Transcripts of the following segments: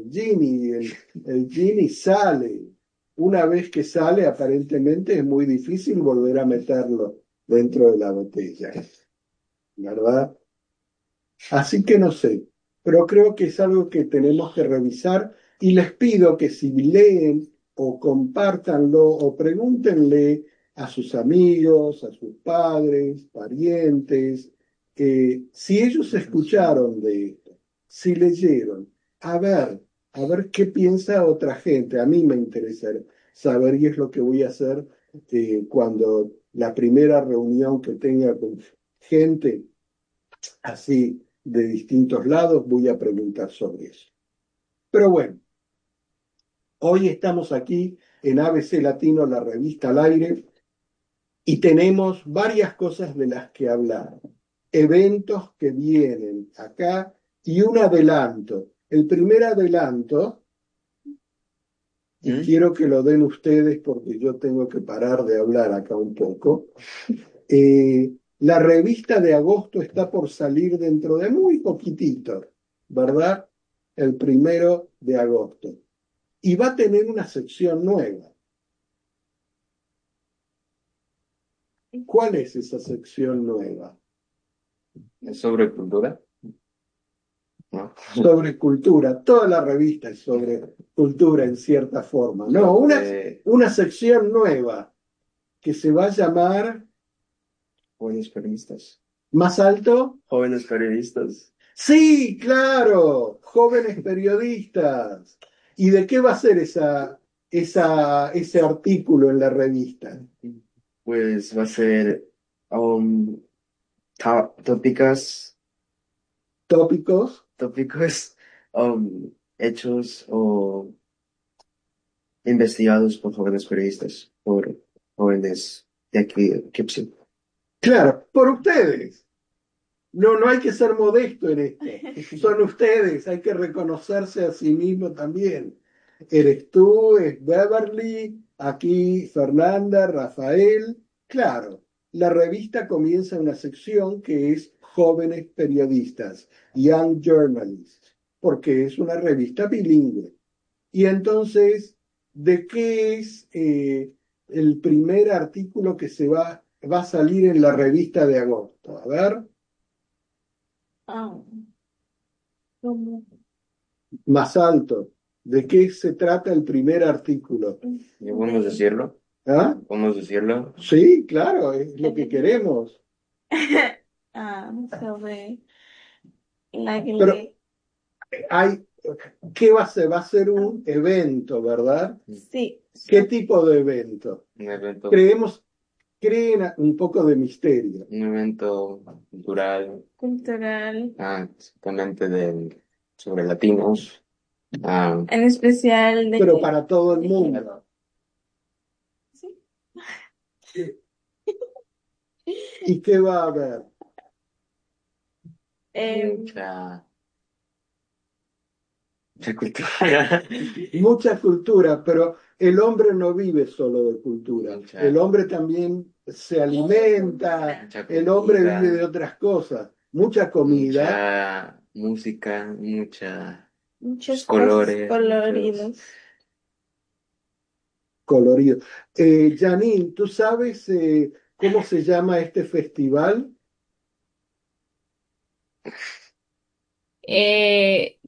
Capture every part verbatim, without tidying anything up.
Ginny, el, el Ginny sale. Una vez que sale, aparentemente es muy difícil volver a meterlo dentro de la botella, ¿verdad? Así que no sé, pero creo que es algo que tenemos que revisar y les pido que si leen o compártanlo o pregúntenle a sus amigos, a sus padres, parientes, eh, si ellos escucharon de esto, si leyeron, a ver, a ver qué piensa otra gente. A mí me interesa saber y es lo que voy a hacer eh, cuando la primera reunión que tenga con gente así de distintos lados, voy a preguntar sobre eso. Pero bueno, hoy estamos aquí en A B C Latino, la revista al aire, y tenemos varias cosas de las que hablar. Eventos que vienen acá y un adelanto. El primer adelanto, y ¿Mm? quiero que lo den ustedes porque yo tengo que parar de hablar acá un poco. Eh, la revista de agosto está por salir dentro de muy poquitito, ¿verdad? El primero de agosto. Y va a tener una sección nueva. ¿Cuál es esa sección nueva? ¿Es sobre cultura? ¿No? Sobre cultura. Toda la revista es sobre cultura en cierta forma. No, una, Sobre una sección nueva que se va a llamar jóvenes periodistas. Más Alto. Jóvenes periodistas. Sí, claro, jóvenes periodistas. ¿Y de qué va a ser esa, esa, ese artículo en la revista? Pues va a ser um, tó- tópicas, Tópicos. tópicos um, hechos o investigados por jóvenes periodistas, por jóvenes de aquí, de Kipsi. Claro, por ustedes. No, no hay que ser modesto en esto. Son ustedes, hay que reconocerse a sí mismo también. Eres tú, es Beverly, aquí Fernanda, Rafael. Claro, la revista comienza una sección que es Jóvenes Periodistas, Young Journalists, porque es una revista bilingüe. Y entonces, ¿de qué es eh, el primer artículo que se va, va a salir en la revista de agosto? A ver. Ah, ¿cómo? Más alto. ¿De qué se trata el primer artículo? ¿Ya podemos De... decirlo? ¿Ah? ¿Podemos decirlo? Sí, claro, es lo que queremos. ah, sobre la que Pero le... hay, ¿qué va a ser? Va a ser ah, un evento, ¿verdad? sí, ¿Qué tipo de evento? Un evento, Creemos, creen un poco de misterio. un evento cultural, cultural, ah, exactamente de, sobre latinos. Ah, en especial Pero de... para todo el de... mundo. sí. ¿Y qué va a haber? Em, mucha, mucha cultura. Mucha cultura, pero el hombre no vive solo de cultura. Mucha, El hombre también se alimenta, mucha el hombre vive de comida, otras cosas. Mucha comida, mucha música, mucha, muchos muchas cosas colores, muchos. coloridas. colorido. Eh, Janine, ¿tú sabes eh, cómo se llama este festival? Eh,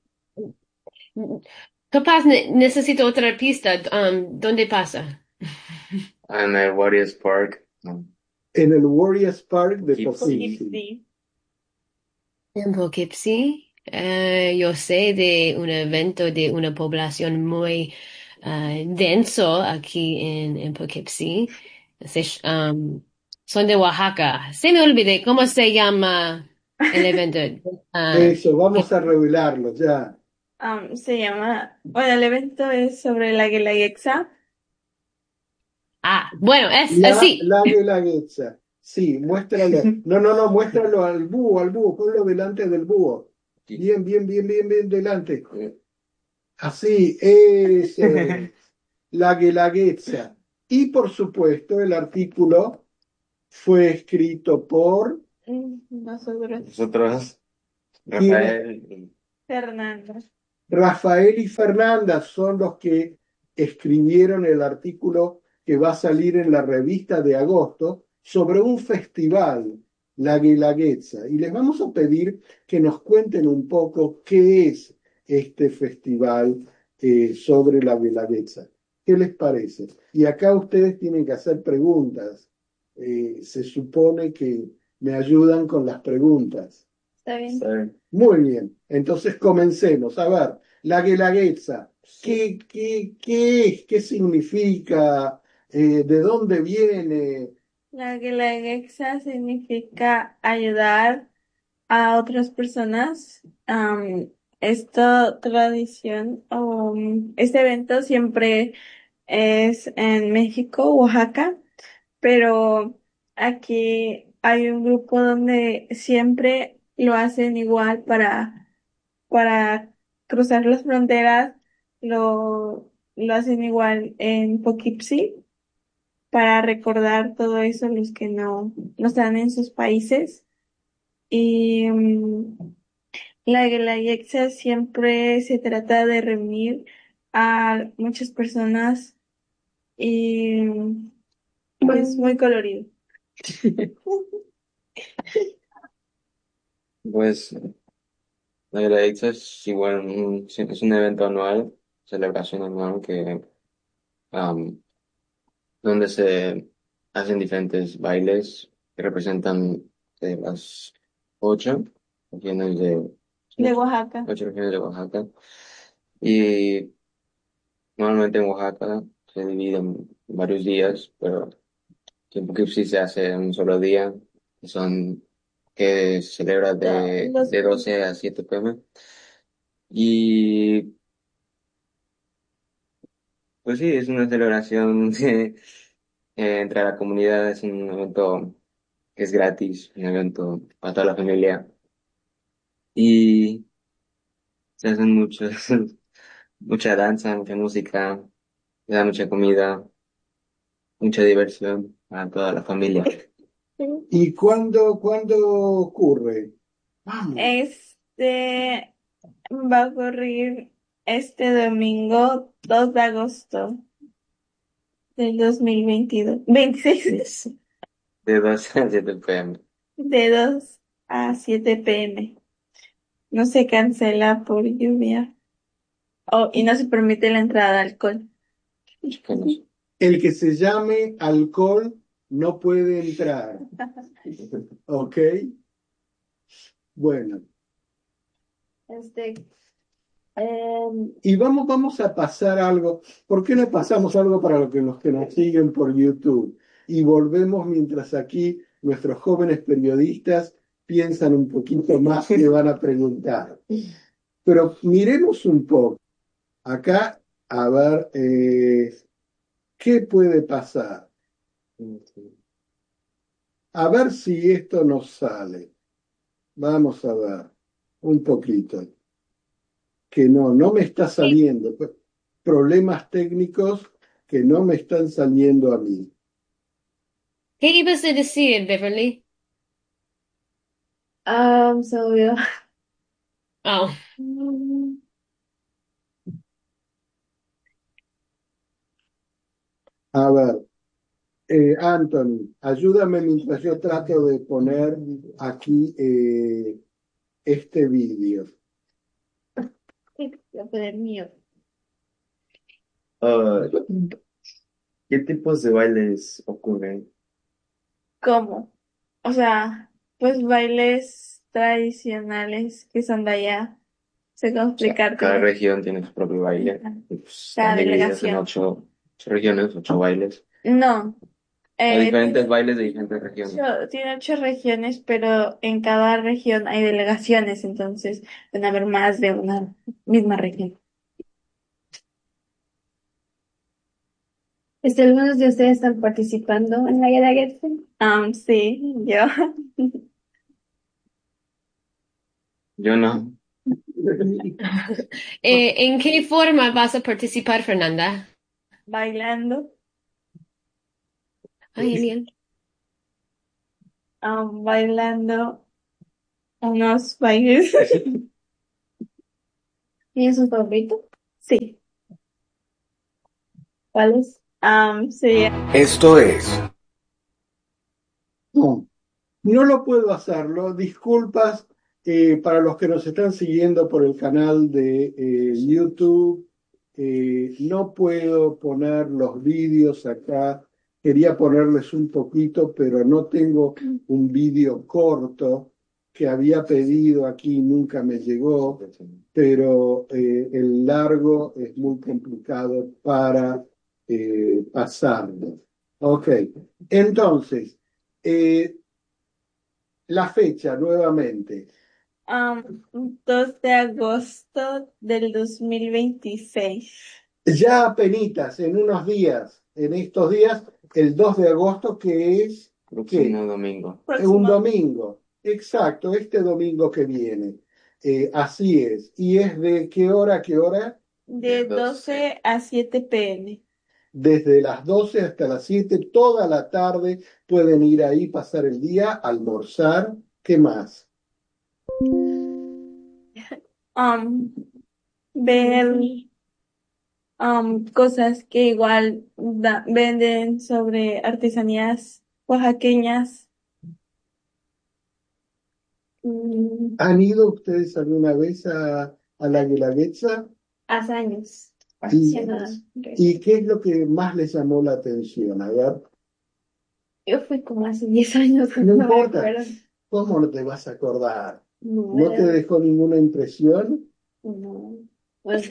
capaz ne- necesito otra pista. Um, ¿dónde pasa? En el Warriors Park, no, En el Warriors Park de Poughkeepsie. Poughkeepsie. Poughkeepsie. En Poughkeepsie. Eh, yo sé de un evento de una población muy eh, denso aquí en, en Poughkeepsie. Se sh- um, son de Oaxaca. Se me olvidé cómo se llama el evento. Ah, Eso, vamos a revelarlo ya. Am, se llama... Bueno, el evento es sobre la Guelaguetza. ah, bueno, es La, así. la Guelaguetza. Sí, muéstralo. No, no, no, muéstralo al búho, al búho, ponlo delante del búho. Sí. Bien, bien, bien, bien, bien delante. Así, eso es. La Guelaguetza. Y por supuesto, el artículo fue escrito por. Mm, Nosotros, Nosotros, ¿Quién es? Rafael, y Fernanda. Rafael y Fernanda son los que escribieron el artículo que va a salir en la revista de agosto sobre un festival, la Guelaguetza. Y les vamos a pedir que nos cuenten un poco qué es este festival eh, sobre la Guelaguetza. ¿Qué les parece? Y acá ustedes tienen que hacer preguntas. Eh, se supone que me ayudan con las preguntas. ¿Está bien? Está bien. Muy bien, entonces comencemos. A ver, la Guelaguetza, ¿qué, qué, qué es? ¿Qué significa? Eh, ¿de dónde viene? La Guelaguetza significa ayudar a otras personas. Am, esta tradición o um, este evento siempre es en México, Oaxaca, pero aquí hay un grupo donde siempre lo hacen igual para, para cruzar las fronteras, lo, lo hacen igual en Poughkeepsie para recordar todo eso los que no, no están en sus países. Y mm, la Guelaguetza siempre se trata de reunir a muchas personas y mm, es muy colorido. Pues la Guelaguetza es igual, un- es un evento anual, celebración anual que, am, donde se hacen diferentes bailes que representan eh, las ocho regiones de, De ocho, Oaxaca. ocho regiones de Oaxaca. Y normalmente en Oaxaca se divide en varios días, pero tiempo que sí se hace en un solo día, que son que se celebra To- de, Los, de doce a siete p m. Y pues sí, es una celebración eh, entre la comunidad, es un evento que es gratis, un evento para toda la familia. Y se hacen muchos, mucha danza, mucha música, se da mucha comida, mucha diversión para toda la familia. ¿Y cuándo, cuándo ocurre? Vamos. este va a ocurrir este domingo dos de agosto del dos mil veintidós, veintiséis, De doce a siete p m. de dos a siete p m. No se cancela por lluvia. Oh, y no se permite la entrada de alcohol. El que se llame alcohol no puede entrar, ¿ok? Bueno, Este, em, y vamos, vamos a pasar algo. ¿Por qué no pasamos algo para los que, los que nos siguen por YouTube? Y volvemos mientras aquí nuestros jóvenes periodistas piensan un poquito más que van a preguntar. Pero miremos un poco. Acá, a ver, eh, ¿qué puede pasar? A ver si esto nos sale. Vamos a ver un poquito. Que no, no me está saliendo. Problemas técnicos que no me están saliendo a mí. ¿Qué ibas a decir, Beverly? ah, se me olvidó. Oh, Mm, A ver, eh, Anthony, ayúdame mientras yo trato de poner aquí eh, este vídeo. sí, voy a poner mío. Ah, ¿qué tipos de bailes ocurren? ¿Cómo? O sea, pues bailes tradicionales que son de allá. Sé cómo O sea, cada explicártelo. región tiene su propio baile. Ajá. Y, pues, Cada están divididos en delegación. ocho, ocho regiones, ocho bailes. No, O eh, diferentes tiene bailes de diferentes regiones. ocho, tiene ocho regiones, pero en cada región hay delegaciones, entonces van a haber más de una misma región. Este, ¿algunos de ustedes están participando en la Guelaguetza? Um, sí, yo Yo no. Eh, ¿en qué forma vas a participar, Fernanda? bailando, Ay, Elian. um, bailando unos bailes ¿Tienes un favorito? Sí. ¿Cuál es? Um, sería, Esto es No, no lo puedo hacerlo. Disculpas eh, para los que nos están siguiendo por el canal de eh, YouTube. Eh, no puedo poner los vídeos acá. Quería ponerles un poquito, pero no tengo un vídeo corto que había pedido aquí y nunca me llegó. Pero eh, el largo es muy complicado para eh, pasarlo. Ok, entonces, eh, la fecha nuevamente. um, dos de agosto del dos mil veintiséis. Ya apenitas, en unos días, en estos días, el dos de agosto, que es Próximo ¿qué? domingo. Un Próximo. domingo. Exacto, este domingo que viene. Eh, así es. ¿Y es de qué hora a qué hora? De doce a siete pm. Desde las doce hasta las siete, toda la tarde pueden ir ahí, pasar el día, almorzar. ¿Qué más? Um, ver um, cosas que igual da- venden sobre artesanías oaxaqueñas. Mm, ¿Han ido ustedes alguna vez a, a la Guelaguetza? Hace años. ¿Y, Sí, nada. y qué es lo que más les llamó la atención? A ver, Yo fui como hace diez años, no no me importa, acuerdo. ¿cómo no te vas a acordar? No, ¿No te era- dejó ninguna impresión? no. Bueno,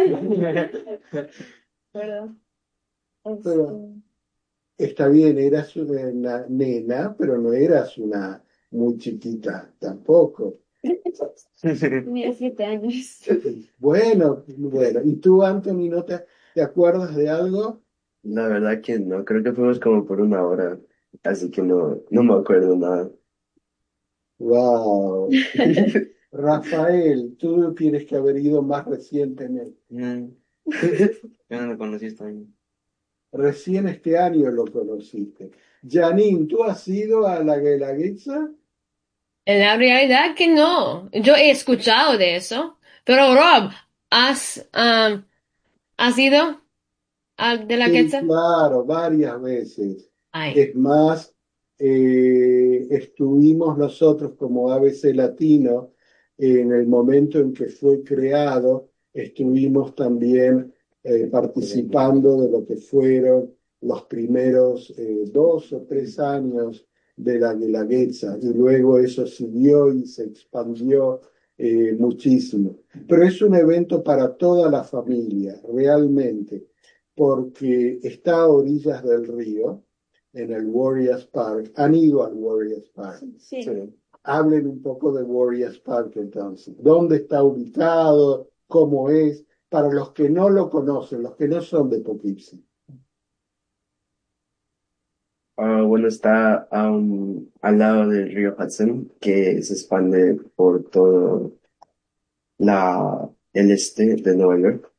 perdón. Pero Este, está bien, eras una nena, pero no eras una muy chiquita tampoco. tenía siete años. Bueno, bueno. ¿Y tú, Anthony, no te, te acuerdas de algo? La verdad que no, creo que fuimos como por una hora, así que no, no me acuerdo nada. Wow. Rafael, tú tienes que haber ido más recientemente. Mm, Yo no lo conocí este año. Recién este año lo conociste. Janine, ¿tú has ido a la Guelaguetza? En la realidad que no. Yo he escuchado de eso. Pero Rob, ¿has, um, ¿has ido al de la Sí, Quetzal? claro, varias veces. Ay. Es más, eh, estuvimos nosotros como A B C Latino en el momento en que fue creado, estuvimos también eh, participando de lo que fueron los primeros eh, dos o tres años de la Guelaguetza, y luego eso siguió y se expandió eh, muchísimo. Pero es un evento para toda la familia, realmente, porque está a orillas del río, en el Warriors Park. ¿Han ido al Warriors Park? sí. Sí. Hablen un poco de Warriors Park entonces. ¿Dónde está ubicado? ¿Cómo es? Para los que no lo conocen, los que no son de Poughkeepsie. Ah, bueno, está um, al lado del río Hudson, que se expande por todo la, el este de Nueva York.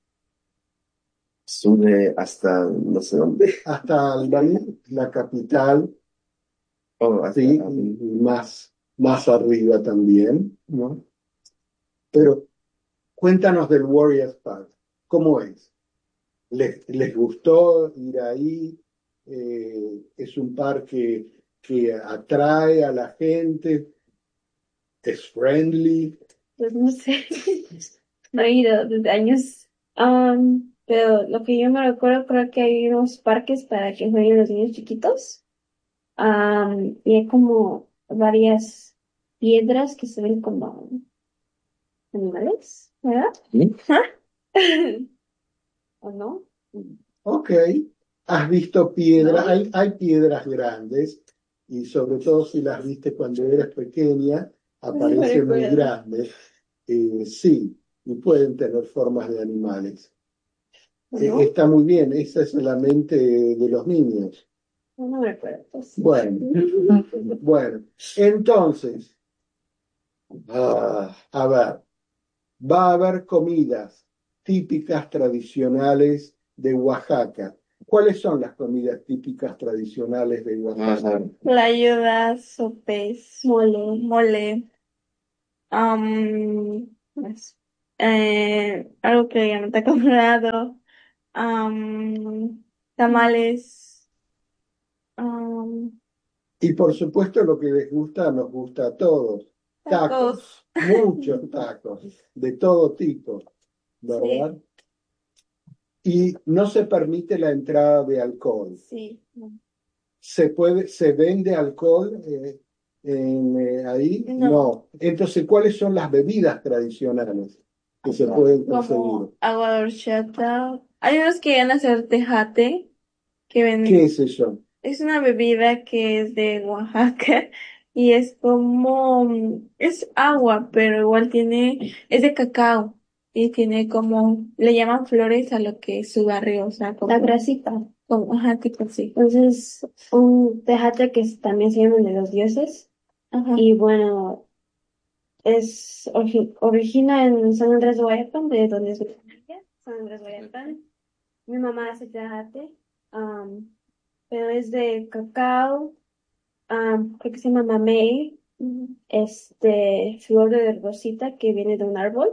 Sube hasta no sé dónde. Hasta Albany, la capital, Oh, hasta sí, um, y, y más, más arriba también, ¿no? Pero cuéntanos del Warriors Park. ¿Cómo es? ¿Les, les gustó ir ahí? Eh, ¿es un parque que atrae a la gente? ¿Es friendly? Pues no sé. No he ido desde años. Um, pero lo que yo me recuerdo, creo que hay unos parques para que jueguen los niños chiquitos. Um, y hay como varias piedras que se ven como animales, ¿verdad? ¿sí? ¿O no? Ok. ¿Has visto piedras? ¿No? Hay, hay piedras grandes y sobre todo si las viste cuando eras pequeña, No me aparecen muy recuerdo. grandes. Eh, sí, y pueden tener formas de animales. ¿O Eh, no? está muy bien, esa es la mente de los niños. No me recuerdo. Pues. Bueno, bueno, entonces, ah, a ver, va a haber comidas típicas tradicionales de Oaxaca. ¿Cuáles son las comidas típicas tradicionales de Vamos a Oaxaca? ver. Tlayudas, sopes, Mole. mole, um, pues, eh, algo que ya no está acostumbrado, am, tamales, am, Y por supuesto lo que les gusta nos gusta a todos. tacos. Tacos, muchos tacos, de todo tipo, Sí, ¿verdad? Y no se permite la entrada de alcohol. sí. ¿Se puede, se vende alcohol eh, en, eh, ahí? No, No. Entonces, ¿cuáles son las bebidas tradicionales que se pueden conseguir? como agua de horchata. Hay unos que van a hacer tejate, que ¿Qué ven, es eso? es una bebida que es de Oaxaca y es como, mm, es agua, pero igual tiene, es de cacao y tiene como, le llaman flores a lo que es su barrio, o sea, La como, grasita. como, ajá, tipo así. Entonces, un tejate que es- también se llama de los dioses. Ajá. Y bueno, es origi- origina en San Andrés de Guayapán, de donde es mi familia, San Andrés de Guayapán. Mi mamá hace tejate, am, pero es de cacao, am, creo que se llama mamey, Ujú. este, flor de rosita que viene de un árbol.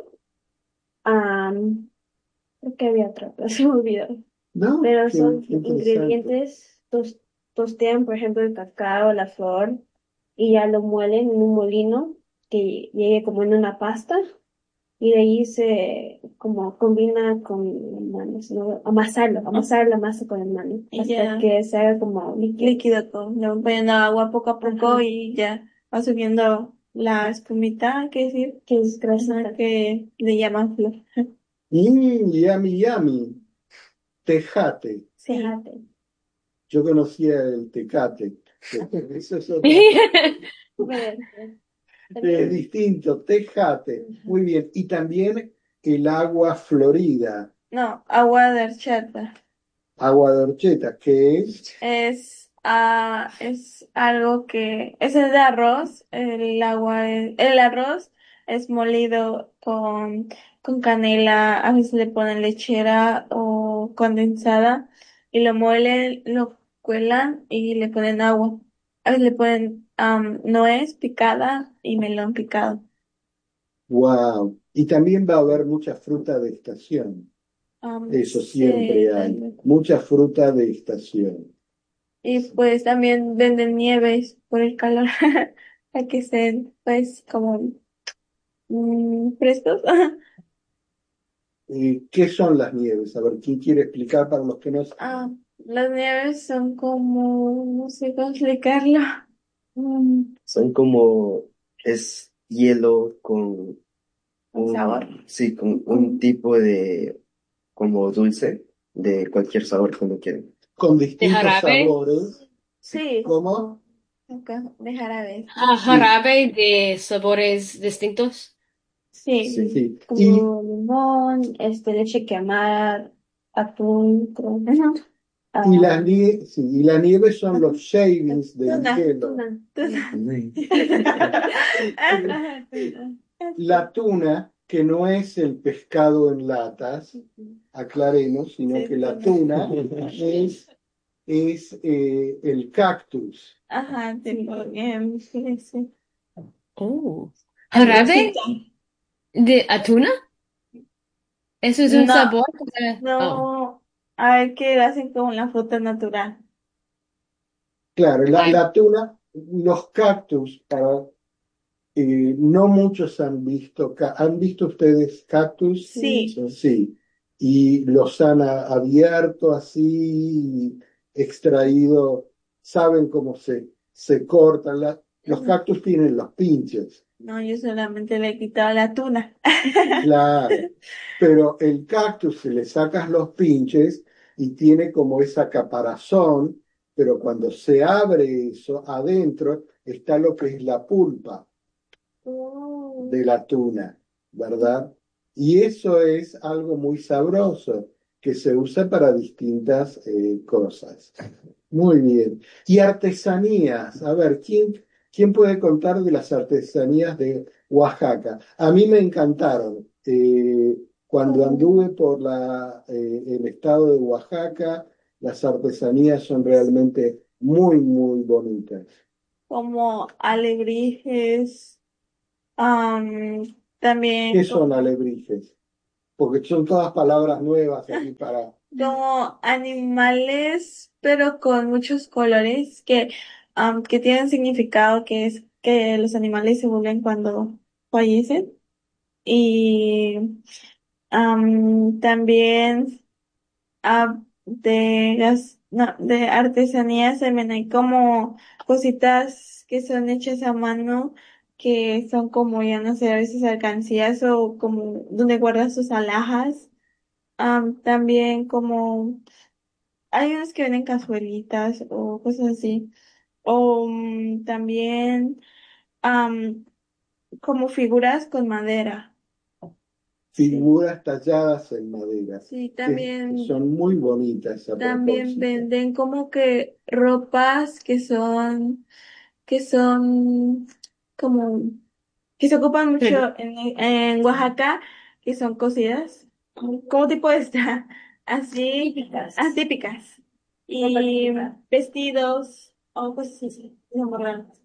Am, creo que había otra, pero se me olvidó. ¿No? Pero Qué, son qué interesante. ingredientes, tos- tostean, por ejemplo, el cacao, la flor, y ya lo muelen en un molino que llegue como en una pasta, y de ahí se como combina con manos, ¿no? Amasarlo, amasar la masa con el mano, Y hasta ya, que se haga como líquido. líquido todo, le van poniendo agua poco a poco Ajá, y ya va subiendo la espumita, que decir, que es ajá, grasita. que le llaman flor. Mm, yummy, yummy. Tejate. Sí. Tejate. Yo conocía el tecate. Eso es otra cosa. Bueno, Es también. distinto, tejate. Muy bien. Y también el agua florida, No, agua de horchata. agua de horchata, que es Es, ah, es algo que, ese es de arroz, el agua es- el arroz es molido con, con canela, a veces le ponen lechera o condensada y lo muelen, lo cuelan y le ponen agua. A veces le ponen am, nuez picada y melón picado. wow. Y también va a haber mucha fruta de estación. Am, Eso sí, siempre hay. Mucha fruta de estación. y pues también venden nieves por el calor, para que estén pues como mm, frescos. Eh, ¿qué son las nieves? A ver, ¿quién quiere explicar para los que no saben? Ah, las nieves son como, no sé cómo explicarlo. Mm, Son como, es hielo con con sabor. un, sí, con un Mm, tipo de, como dulce, de cualquier sabor que uno quiera. Con ¿De distintos jarabe? sabores. sí, ¿Cómo? ok, de jarabe. Ah, Sí, jarabe de sabores distintos. Sí, Sí, sí. Y, como limón, este, leche quemada, atún, creo. ujú, y, Ah, las nie- sí, y la nieve son los ujú. shavings del Tuna, hielo. tuna. tuna. Eh, Ajá, tuna. La tuna, que no es el pescado en latas, aclaremos, sino que Sí, la tuna. tuna es, es eh, el cactus. Ajá, tipo, em, sí, sí. Oh. El ¿Jarabe rosita. de atuna? ¿Eso es un No, sabor? Eh, Oh. no, a ver qué hacen con la fruta natural. Claro, la, Ay, la tuna, los cactus, para, eh, no muchos han visto, ca- ¿han visto ustedes cactus? Sí, Sí, y los han a- abierto así, extraído, saben cómo se, se cortan. La- los ujú. cactus tienen los pinches, No, yo solamente le he quitado la tuna. claro, pero el cactus se le sacas los pinches y tiene como esa caparazón, pero cuando se abre eso adentro está lo que es la pulpa Oh. de la tuna, ¿verdad? Y eso es algo muy sabroso que se usa para distintas eh, cosas. Muy bien. Y artesanías. A ver, ¿quién, quién puede contar de las artesanías de Oaxaca? A mí me encantaron. Eh, cuando anduve por la, eh, el estado de Oaxaca, las artesanías son realmente muy, muy bonitas. Como alebrijes, am, ¿Qué también son como alebrijes? Porque son todas palabras nuevas aquí para... Como animales, pero con muchos colores que, am, que tienen significado, que es que los animales se vuelven cuando fallecen. Y am, también ah, de gas, no, de artesanías también hay como cositas que son hechas a mano, que son como, ya no sé, a veces alcancías o como donde guardas sus alhajas. Am, también como hay unos que venden cazuelitas o cosas así. O mm, también am, como figuras con madera. Sí, Figuras talladas en madera, sí, que también, son muy bonitas a también propósito. venden como que ropas que son, que son como, que se ocupan mucho en, en Oaxaca, que son cosidas, como tipo esta, así, típicas, ah, típicas. Y vestidos o cosas así, son muy raras.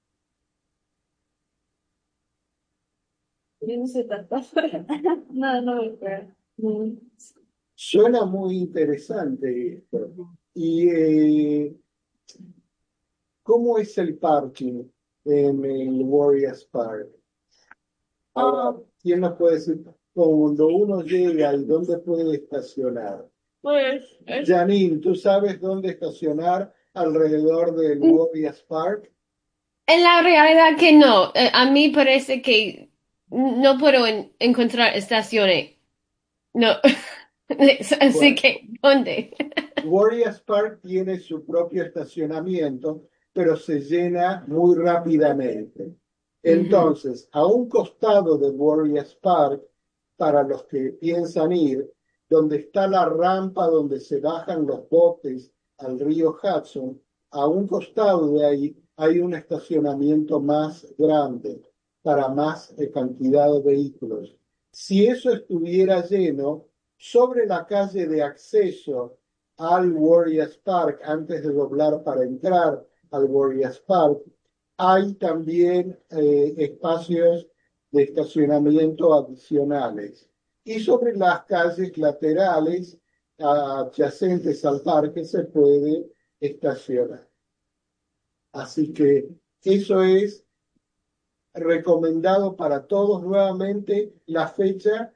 Yo no sé tanto. No, no me acuerdo. No. Suena muy interesante esto. ¿Y eh, cómo es el parking en el Warriors Park? Ah, Ahora, ¿quién nos puede decir cuando uno llega y dónde puede estacionar? pues, es, Janine, ¿tú sabes dónde estacionar alrededor del Warriors Park? En la realidad que no. Eh, a mí parece que no puedo en- encontrar estaciones. No. Así Bueno, que, ¿dónde? Warriors Park tiene su propio estacionamiento, pero se llena muy rápidamente. Ujú. Entonces, a un costado de Warriors Park, para los que piensan ir, donde está la rampa donde se bajan los botes al río Hudson, a un costado de ahí hay un estacionamiento más grande para más eh, cantidad de vehículos. Si eso estuviera lleno, sobre la calle de acceso al Warriors Park, antes de doblar para entrar al Warriors Park, hay también eh, espacios de estacionamiento adicionales. Y sobre las calles laterales adyacentes al parque se puede estacionar. Así que eso es recomendado para todos nuevamente. La fecha,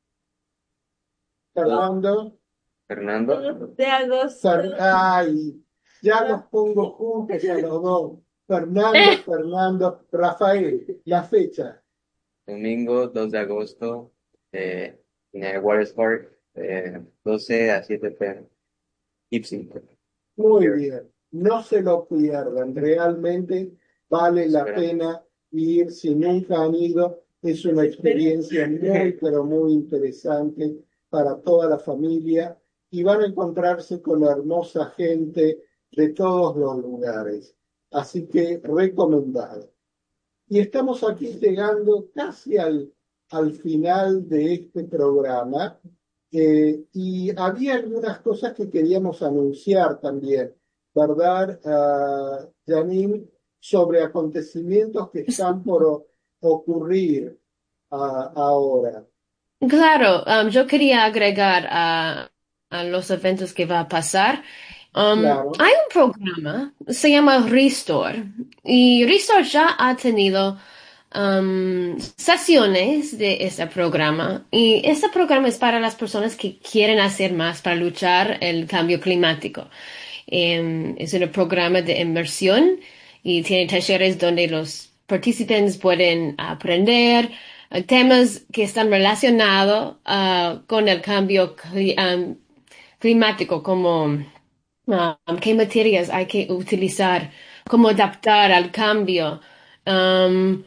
Dos- Fernando, Fernando, de agosto. Fer- ay, ya los pongo juntos a los dos. Fernando, Fernando, Rafael, la fecha. domingo dos de agosto, eh, en el Waters Park, eh, doce a siete p m. Ipsy. Muy bien, no se lo pierdan, realmente vale la Espera. pena ir si nunca han ido. Es una experiencia muy, pero muy interesante para toda la familia y van a encontrarse con hermosa gente de todos los lugares. Así que recomendado. Y estamos aquí llegando casi al, al final de este programa. Eh, y había algunas cosas que queríamos anunciar también, ¿verdad, ah, Janine? Sobre acontecimientos que están por o- ocurrir ah, ahora. Claro, um, yo quería agregar a, a los eventos que va a pasar. Um, Claro, hay un programa, se llama Restore, y Restore ya ha tenido um, sesiones de ese programa, y este programa es para las personas que quieren hacer más para luchar el cambio climático. Em, es un programa de inmersión y tiene talleres donde los participantes pueden aprender eh, temas que están relacionados ah, con el cambio cli- am, climático, como ah, qué materias hay que utilizar, cómo adaptar al cambio, am,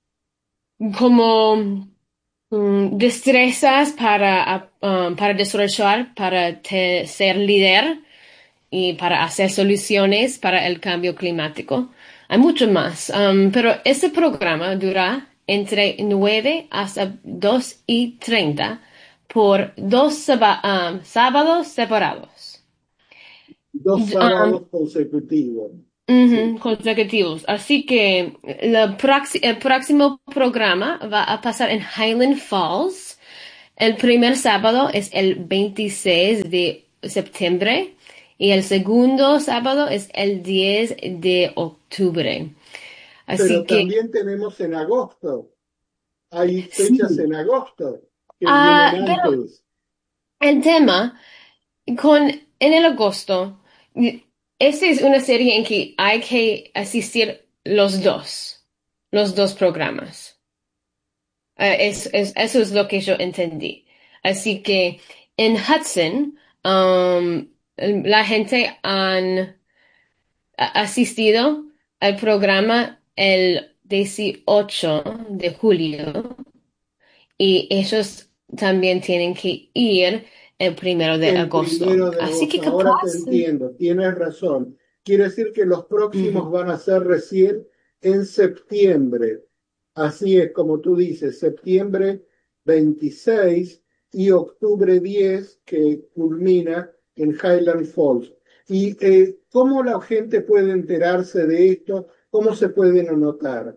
como mm, destrezas para, ah, um, para desarrollar, para te- ser líder y para hacer soluciones para el cambio climático. Hay mucho más, um, pero este programa dura entre nueve hasta dos y treinta por dos saba- um, sábados separados. dos Um, sábados consecutivos. Sí. ujú, consecutivos. Así que la proxi- el próximo programa va a pasar en Highland Falls El primer sábado es el veintiséis de septiembre y el segundo sábado es el diez de octubre. Pero Así que también tenemos en agosto. Hay fechas sí. en agosto que vienen Ah, pero antes. el tema con en el agosto, esta es una serie en que hay que asistir los dos, los dos programas. Eh, es, es- eso es lo que yo entendí. Así que en Hudson, um, la gente han a- asistido al programa el dieciocho de julio y ellos también tienen que ir el primero de El agosto. primero de Así que agosto. Ahora te capaz. entiendo, tienes razón. Quiere decir que los próximos Ujú. van a ser recién en septiembre. Así es como tú dices, septiembre veintiséis y octubre diez, que culmina en Highland Falls. ¿Y eh, cómo la gente puede enterarse de esto? ¿Cómo se pueden anotar?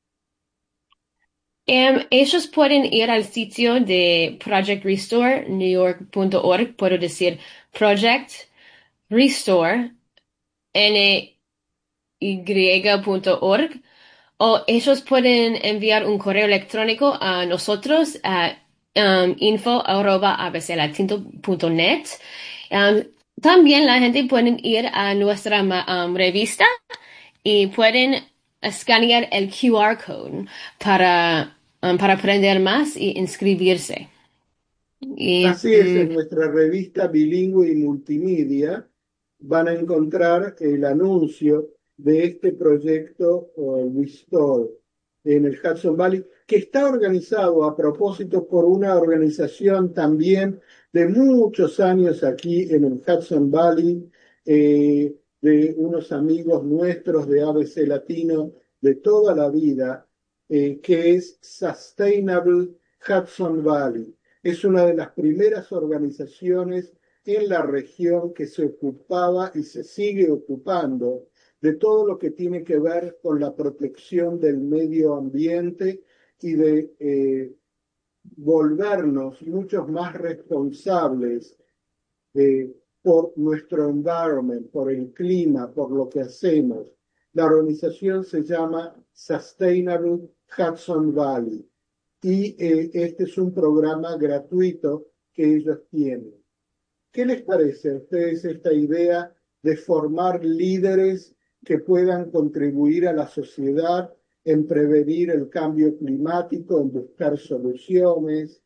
Em, ellos pueden ir al sitio de Project Restore, new york punto org. Puedo decir Project Restore, N Y punto org, o ellos pueden enviar un correo electrónico a nosotros a um, info arroba abclatino.net. Um, también la gente puede ir a nuestra ma- um, revista y pueden escanear el Q R code para, um, para aprender más y inscribirse. Y, Así es, mm, en nuestra revista bilingüe y multimedia van a encontrar el anuncio de este proyecto uh, Restore en el Hudson Valley, que está organizado a propósito por una organización también de muchos años aquí en el Hudson Valley, eh, de unos amigos nuestros de A B C Latino de toda la vida, eh, que es Sustainable Hudson Valley. Es una de las primeras organizaciones en la región que se ocupaba y se sigue ocupando de todo lo que tiene que ver con la protección del medio ambiente y de eh, volvernos muchos más responsables eh, por nuestro environment, por el clima, por lo que hacemos. La organización se llama Sustainable Hudson Valley y eh, este es un programa gratuito que ellos tienen. ¿Qué les parece a ustedes esta idea de formar líderes que puedan contribuir a la sociedad en prevenir el cambio climático, en buscar soluciones?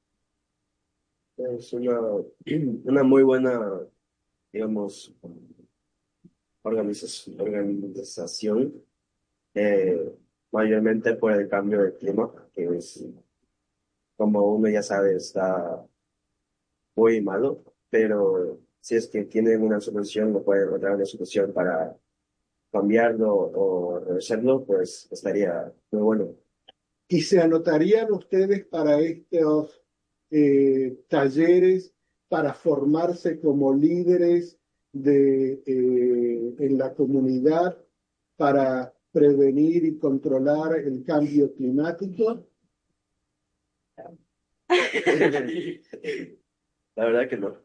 Es una, una muy buena, digamos, organización, organización eh, mayormente por el cambio de clima, que es, como uno ya sabe, está muy malo, pero si es que tienen una solución o pueden encontrar una solución para cambiarlo o revertirlo, pues estaría muy bueno. ¿Y se anotarían ustedes para estos eh, talleres para formarse como líderes de, eh, en la comunidad para prevenir y controlar el cambio climático? La verdad que no.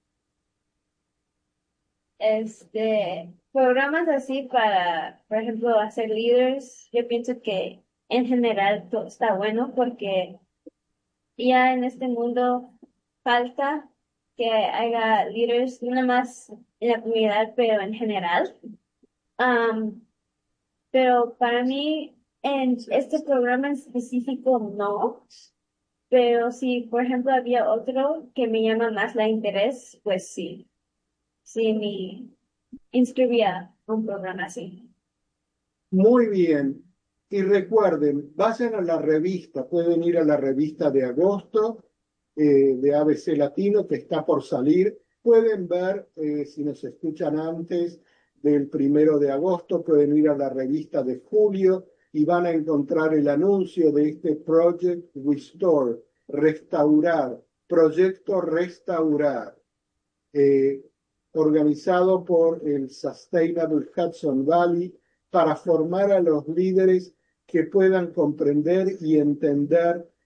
Este, programas así para, por ejemplo, hacer líderes, yo pienso que en general todo está bueno porque ya en este mundo falta que haya líderes, no nada más en la comunidad, pero en general. Am, pero para mí, en este programa en específico, no. Pero si, por ejemplo, había otro que me llama más la interés, pues sí, sí me inscribía a un programa así. Muy bien. Y recuerden, vayan a la revista, pueden ir a la revista de agosto eh, de A B C Latino que está por salir. Pueden ver, eh, si nos escuchan antes del primero de agosto, pueden ir a la revista de julio y van a encontrar el anuncio de este Project Restore, restaurar, proyecto restaurar, eh, organizado por el Sustainable Hudson Valley para formar a los líderes que puedan comprender y entender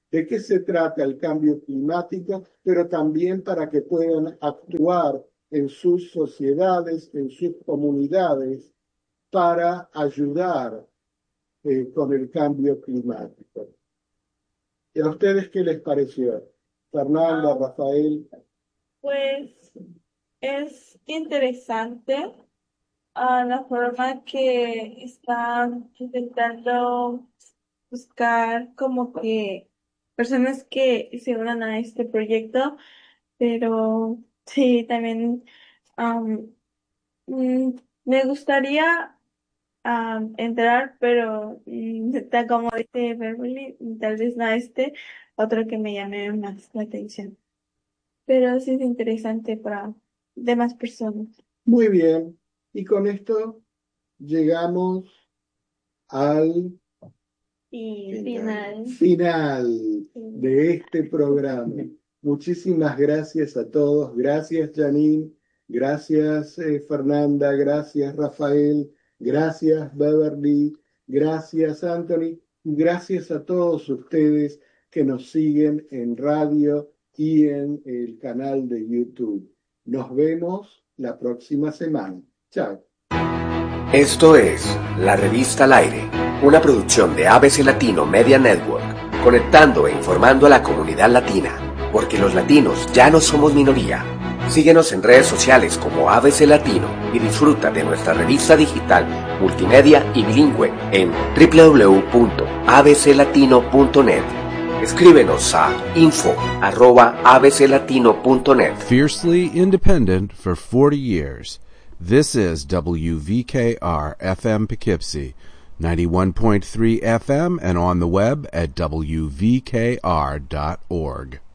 de qué se trata el cambio climático, pero también para que puedan actuar en sus sociedades, en sus comunidades, para ayudar eh, con el cambio climático. ¿Y a ustedes qué les pareció? Fernanda, Rafael. Pues es interesante uh, la forma que están intentando buscar como que personas que se unan a este proyecto, pero sí, también um, mm, me gustaría um, entrar, pero mm, tal como dice Beverly, tal vez no este, otro que me llame más la atención. Pero sí es interesante para demás personas. Muy bien. Y con esto llegamos al Y final, final. final de este programa. Muchísimas gracias a todos. Gracias, Janine. Gracias, eh, Fernanda. Gracias, Rafael. Gracias, Beverly. Gracias, Anthony. Gracias a todos ustedes que nos siguen en radio y en el canal de YouTube. Nos vemos la próxima semana. Chao. Esto es La Revista al Aire, una producción de A B C Latino Media Network, conectando e informando a la comunidad latina, porque los latinos ya no somos minoría. Síguenos en redes sociales como A B C Latino y disfruta de nuestra revista digital, multimedia y bilingüe en doble u doble u doble u punto a b c latino punto net. Escríbenos a info arroba a b c latino punto net. Fiercely independent for forty years. This is W V K R F M Poughkeepsie, ninety-one point three F M and on the web at w v k r dot org.